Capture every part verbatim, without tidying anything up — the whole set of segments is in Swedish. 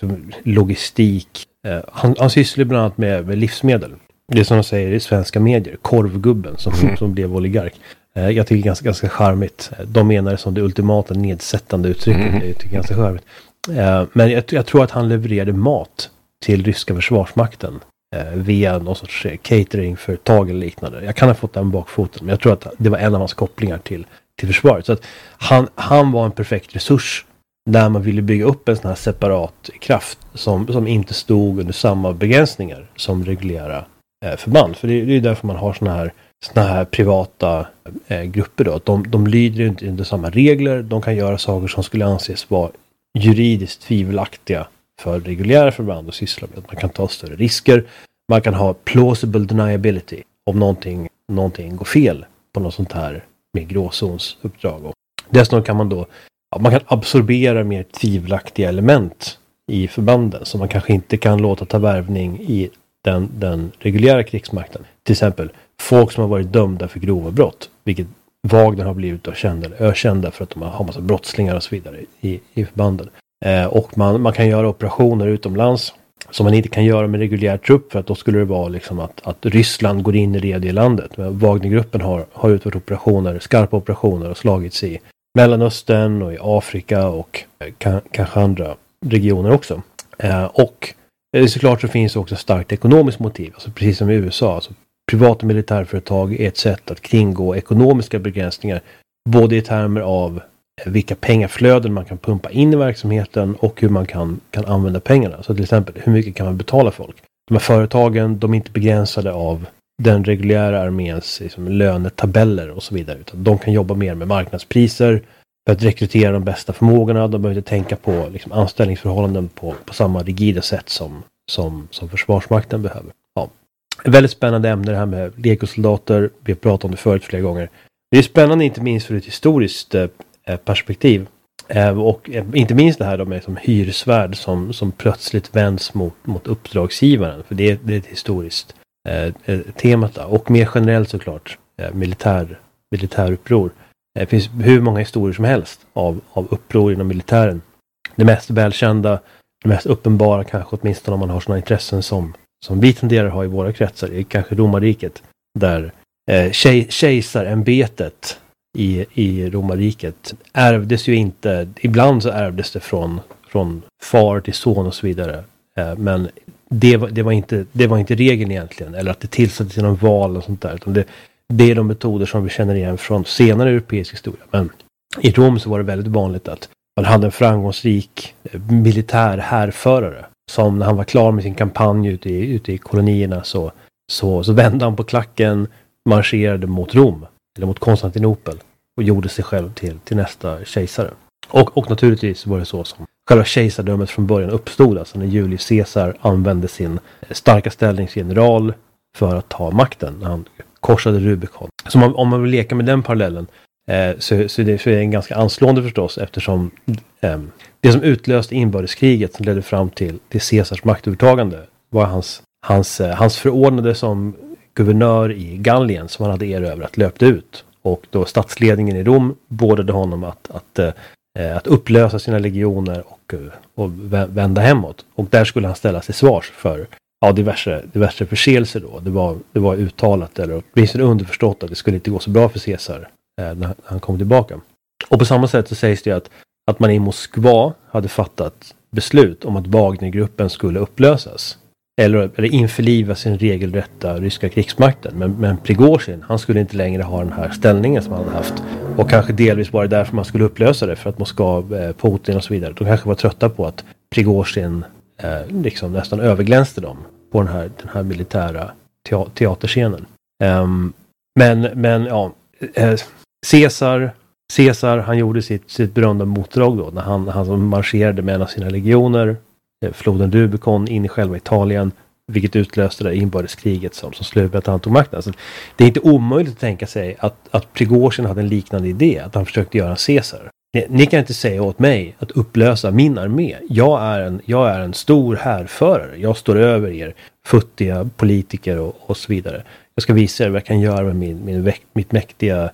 logistik. Eh, han, han sysslar bland annat med, med livsmedel. Det är som de säger i svenska medier, korvgubben som, mm. som blev oligark. Eh, jag tycker det är ganska, ganska charmigt. De menar det som det ultimata nedsättande uttrycket. Mm. Jag tycker det är ganska charmigt. Eh, men jag, jag tror att han levererade mat till ryska försvarsmakten eh, via någon sorts cateringföretag eller liknande. Jag kan ha fått den bakfoten, men jag tror att det var en av hans kopplingar till, till försvaret. Så att han, han var en perfekt resurs när man ville bygga upp en sån här separat kraft som, som inte stod under samma begränsningar som reguljära eh, förband. För det, det är därför man har såna här, såna här privata eh, grupper då. Att de, de lyder inte under samma regler. De kan göra saker som skulle anses vara juridiskt tvivelaktiga för reguljära förband och syssla med. Man kan ta större risker. Man kan ha plausible deniability om någonting, någonting går fel på något sånt här med gråzonsuppdrag. Och dessutom kan man då ja, man kan absorbera mer tvivelaktiga element i förbanden som man kanske inte kan låta ta värvning i den, den reguljära krigsmakten. Till exempel folk som har varit dömda för grova brott, vilket Wagner har blivit då kända, ökända för att de har massa brottslingar och så vidare i, i förbanden. Eh, och man, man kan göra operationer utomlands som man inte kan göra med reguljär trupp, för att då skulle det vara liksom att, att Ryssland går in i det landet. Men Wagnergruppen har, har utfört operationer, skarpa operationer och slagits i Mellanöstern och i Afrika och eh, kan, kanske andra regioner också. Eh, och eh, såklart så finns det också starkt ekonomiskt motiv, alltså precis som i U S A. Alltså, privata militärföretag är ett sätt att kringgå ekonomiska begränsningar, både i termer av vilka pengaflöden man kan pumpa in i verksamheten och hur man kan, kan använda pengarna. Så till exempel, hur mycket kan man betala folk? De här företagen, de är inte begränsade av den reguljära arméns liksom, lönetabeller och så vidare, utan de kan jobba mer med marknadspriser för att rekrytera de bästa förmågorna. De behöver inte tänka på liksom, anställningsförhållanden på, på samma rigida sätt som, som, som Försvarsmakten behöver. Ja. Ett väldigt spännande ämne det här med legosoldater. Vi har pratat om det förut flera gånger. Det är spännande inte minst för ett historiskt eh, perspektiv. Eh, och eh, inte minst det här då med som hyresvärd som, som plötsligt vänds mot, mot uppdragsgivaren. För det, det är ett historiskt eh, temat då. Och mer generellt såklart eh, militär, militäruppror. Det finns hur många historier som helst av, av uppror inom militären. Det mest välkända, det mest uppenbara kanske åtminstone om man har sådana intressen som, som vi tenderar att ha i våra kretsar, är kanske romarriket. Där eh, kej, kejsarämbetet i, i romarriket ärvdes ju inte, ibland så ärvdes det från, från far till son och så vidare. Eh, men det var, det, var inte, det var inte regeln egentligen, eller att det tillsattes genom val och sånt där. Utan det, det är de metoder som vi känner igen från senare europeisk historia. Men i Rom så var det väldigt vanligt att man hade en framgångsrik militär härförare som när han var klar med sin kampanj ute i, ute i kolonierna så, så, så vände han på klacken, marscherade mot Rom eller mot Konstantinopel och gjorde sig själv till, till nästa kejsare. Och, och naturligtvis var det så som själva kejsardömet från början uppstod, alltså när Julius Caesar använde sin starka ställningsgeneral för att ta makten när han korsade Rubicon. Så om man, om man vill leka med den parallellen eh, så, så, det, så är det en ganska anslående förstås, eftersom eh, det som utlöste inbördeskriget som ledde fram till, till Caesars maktövertagande var hans, hans, eh, hans förordnade som guvernör i Gallien som han hade erövrat löpte ut. Och då statsledningen i Rom beordrade honom att, att, eh, att upplösa sina legioner och, och vända hemåt. Och där skulle han ställas till svars för ja, diverse, diverse förseelser då. Det var, det var uttalat eller åtminstone underförstått att det skulle inte gå så bra för Caesar eh, när han kom tillbaka. Och på samma sätt så sägs det att, att man i Moskva hade fattat beslut om att Wagnergruppen skulle upplösas. Eller, eller införlivas i den regelrätta ryska krigsmakten. Men, men Prigozhin, han skulle inte längre ha den här ställningen som han hade haft. Och kanske delvis var det därför man skulle upplösa det. För att Moskva, eh, Putin och så vidare. De kanske var trötta på att Prigozhin eh, liksom nästan överglänste dem på den här, den här militära te- teaterscenen. Um, men, men ja, eh, Caesar, Caesar, han gjorde sitt, sitt berömda motdrag då. När han, han marscherade med en av sina legioner. Floden Rubicon in i själva Italien, vilket utlöste det inbördeskriget som, som slutade att han tog makten. Alltså, det är inte omöjligt att tänka sig att, att Prigozhin hade en liknande idé, att han försökte göra Caesar. Ni, ni kan inte säga åt mig att upplösa min armé. Jag är en, jag är en stor härförare. Jag står över er futtiga politiker och, och så vidare. Jag ska visa er vad jag kan göra med min, min, mitt mäktiga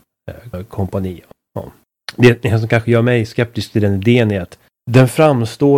Wagner-kompani. Ja. Det, det som kanske gör mig skeptisk till den idén är att den framstår